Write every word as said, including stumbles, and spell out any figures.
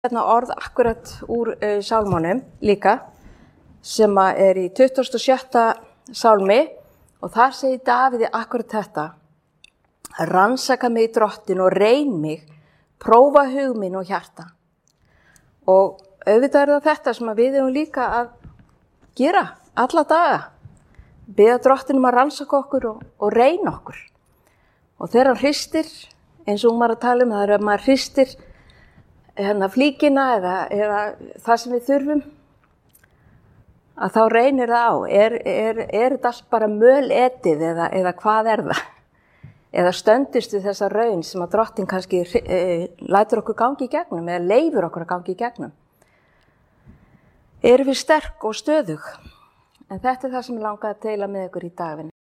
Hérna orð akkurat úr uh, sálmánum líka sem er í tuttugasta og sjötta sálmi og þar segir Davíði akkurat þetta: rannsaka mig drottin og reyn mig, prófa hug minn og hjarta. Og auðvitað er það þetta sem við eigum líka að gera alla daga, biðja drottin um að rannsaka okkur og, og reyna okkur. Og þegar hann hristir, eins og hún var að tala um, það er að maður hristir hérna flíkina eða, eða það sem við þurfum, að þá reynir það á. Er, er, er þetta allt bara möletið eða, eða hvað er það? Eða stöndist við þessa raun sem að drottin kannski e, lætur okkur gangi í gegnum eða leifur okkur að gangi í gegnum? Erum við sterk og stöðug? En þetta er það sem ég langaði að deila með ykkur í dag.